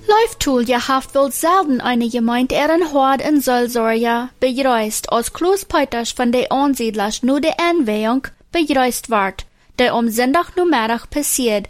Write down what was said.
Leiftool haft wohl selten eine Gemeinde ihren Hort in Solsorja bereist, als Klaus Peters von de Ansiedlers nur de Anwehung bereist ward, der Sonntag Nachmittag passiert,